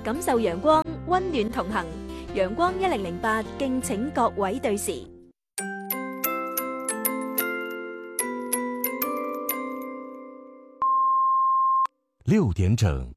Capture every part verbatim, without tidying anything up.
感受陽光，溫暖同行。陽光一零零八，敬請各位對時。 六點整，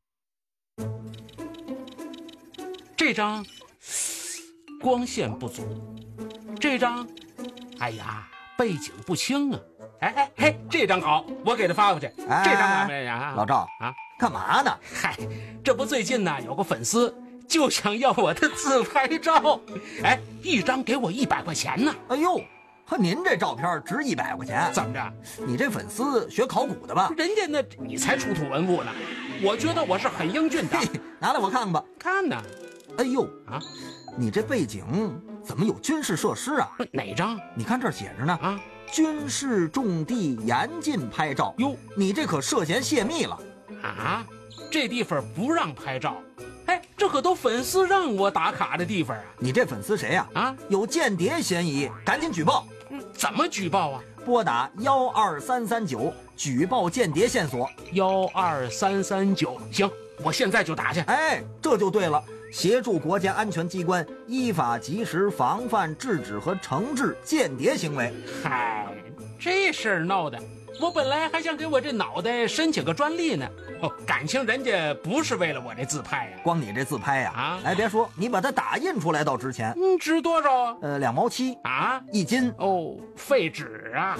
這張光線不足，這張，哎呀，背景不清啊！哎哎嘿，這張好，我給他發過去。 哎、 這張怎麼樣？ 老趙啊， 幹嘛呢？ 嗨，這不最近呢有個粉絲就想要我的自拍照，哎，一張給我一百塊錢呢。 哎呦，和您這照片值一百塊錢？ 怎麼着？ 你這粉絲學考古的吧？ 人家那你才出土文物呢，我覺得我是很英俊的。 拿來我看看吧。 看呢。 哎呦啊， 你這背景怎麼有軍事設施啊？ 哪張？ 你看這兒寫着呢。 啊， 軍事重地嚴禁拍照。 喲， 你這可涉嫌泄密了。 啊，這地方不讓拍照。哎，這可都粉絲讓我打卡的地方啊！ 你這粉絲誰呀？啊，有間諜嫌疑，趕緊舉報。 嗯，怎麼舉報啊？ 撥打幺二三三九舉報間諜線索。 幺二三三九，行，我現在就打去。 哎，這就對了，協助國家安全機關依法及時防範、制止和懲治間諜行為。 嗨，這事兒鬧的，我本來還想給我這腦袋申請個專利呢。哦，感情人家不是為了我這自拍呀、啊， 光你這自拍呀、啊，啊，哎，別說，你把它打印出來倒值錢。 嗯，值多少啊？ 呃，兩毛七啊， 一斤。 哦，廢紙啊！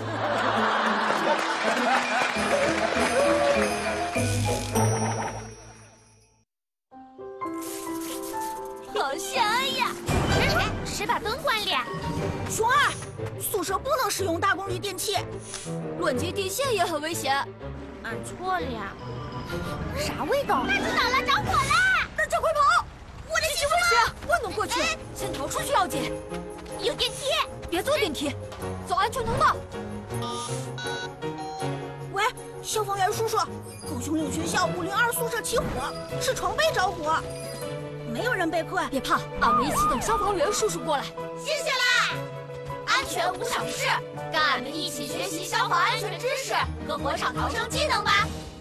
好香呀！哎，谁把燈關了？ 熊二，宿舍不能使用大功率電器， 亂接電線也很危險。 俺錯了呀。 啥味道？ 大知道了，着火了！大家快跑！我的媳婦危險，不能過去， 哎、 先逃出去要緊。 有電梯， 別坐電梯，走安全通道。 喂，消防員叔叔，高雄六學校五零二宿舍起火，是床被着火，沒有人被困。 別怕，俺們一起等消防員叔叔過來。 謝謝啦！安全無小事，跟俺們一起學習消防安全知識和火場逃生技能吧。